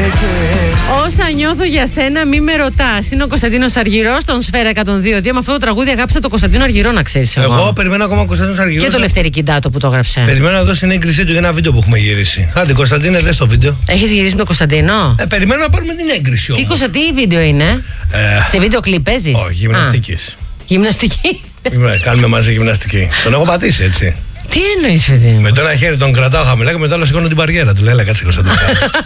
Όσα νιώθω για σένα, μη με ρωτάς. Είναι ο Κωνσταντίνος Αργυρός στον Σφαίρα 102.2. Με αυτό το τραγούδι αγάπησα τον Κωνσταντίνο Αργυρό, να ξέρεις. Εγώ περιμένω ακόμα ο Κωνσταντίνος Αργυρός. Και το Λευτέρη Κιντάτο που το έγραψε. Περιμένω να δώσει την έγκρισή του για ένα βίντεο που έχουμε γυρίσει. Άντε, Κωνσταντίνε, δες το βίντεο. Έχεις γυρίσει με τον Κωνσταντίνο? Περιμένω να πάρουμε την έγκριση όμως. Τι βίντεο είναι? Σε βίντεο κλιπ παίζεις? Όχι, γυμναστικής. Γυμναστική. Κάνουμε μαζί γυμναστική. Τον έχω πατήσει έτσι. Τι εννοείς, παιδί μου? Με το ένα χέρι τον κρατάω χαμηλά και με το άλλο σηκώνω την μπαριέρα του. Λέει, έλα, κάτσε Κωνσταντίνο.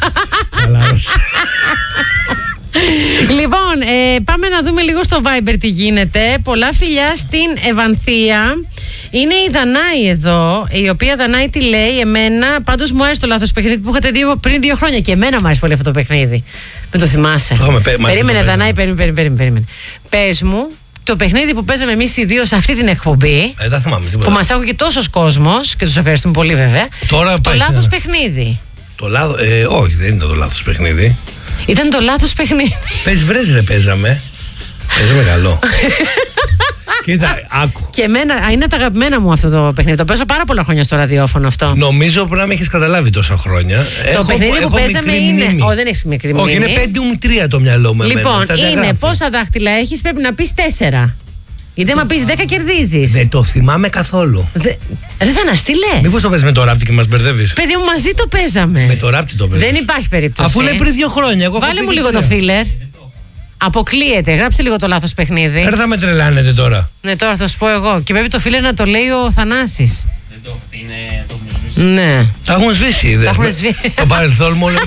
Λοιπόν, πάμε να δούμε λίγο στο Viber τι γίνεται. Πολλά φιλιά στην Ευανθία. Είναι η Δανάη εδώ, η οποία Δανάη τι λέει? Εμένα πάντως μου άρεσε το λάθος παιχνίδι που είχατε πριν 2 χρόνια. Και εμένα μου άρεσε πολύ αυτό το παιχνίδι. Με το θυμάσαι? Περίμενε, Δανάη, περίμενε. Πες μου το παιχνίδι που παίζαμε εμείς οι δύο σε αυτή την εκπομπή. Δεν θυμάμαι τίποτα. Που μας άκουγε τόσος κόσμος και τους ευχαριστούμε πολύ, βέβαια. Τώρα το λάθος παιχνίδι. Όχι, δεν ήταν το λάθος παιχνίδι. Ήταν το λάθος παιχνίδι. Πες βρες ρε, παίζαμε καλό. Κοίτα, άκου. Και εμένα είναι τα αγαπημένα μου αυτό το παιχνίδι. Το παίζω πάρα πολλά χρόνια στο ραδιόφωνο αυτό. Νομίζω πρέπει να με έχεις καταλάβει τόσα χρόνια. Το παιχνίδι που παίζαμε είναι. Δεν έχεις μικρή μνήμη. Όχι, είναι 5-3 το μυαλό μου. Λοιπόν, είναι πόσα δάχτυλα έχεις, πρέπει να πεις 4. Γιατί άμα πεις 10 κερδίζεις. Δεν το θυμάμαι καθόλου. Ρε Θανάση, τι λες? Μήπως το παίζεις με το ράπτη και μας μπερδεύεις? Παιδί μου, μαζί το παίζαμε. Με το ράπτη το παίζεις? Δεν υπάρχει περίπτωση. Αφού λέει πριν 2 χρόνια. Βάλε μου λίγο το φίλερ. Αποκλείεται. Γράψε λίγο το λάθος παιχνίδι. Δεν θα με τρελάνετε τώρα. Ναι, τώρα θα σου πω εγώ. Και πρέπει το φίλερ να το λέει ο Θανάσης. Δεν το είναι. Ναι. Τα έχουν σβήσει, είδες. Τα έχουν σβήσει. Το παρελθόν μου